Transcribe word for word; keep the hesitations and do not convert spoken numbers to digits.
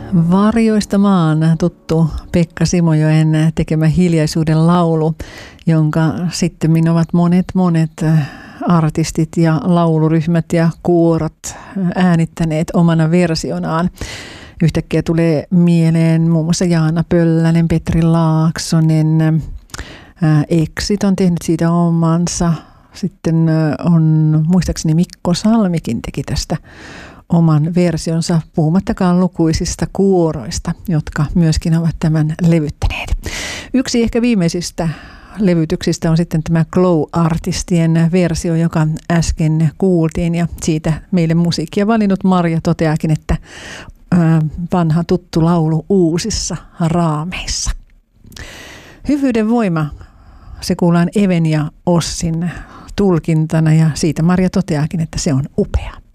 Varjoista maan tuttu Pekka Simojoen tekemä Hiljaisuuden laulu, jonka sittemmin ovat monet monet artistit ja lauluryhmät ja kuorot äänittäneet omana versionaan. Yhtäkkiä tulee mieleen muun muassa Jaana Pöllänen, Petri Laaksonen, Exit on tehnyt siitä omansa. Sitten on muistaakseni Mikko Salmikin teki tästä oman versionsa, puhumattakaan lukuisista kuoroista, jotka myöskin ovat tämän levyttäneet. Yksi ehkä viimeisistä levytyksistä on sitten tämä Glow-artistien versio, joka äsken kuultiin, ja siitä meille musiikkia valinnut Marja toteakin, että vanha tuttu laulu uusissa raameissa. Hyvyyden voima, se kuullaan Even ja Ossin tulkintana, ja siitä Marja toteakin, että se on upea.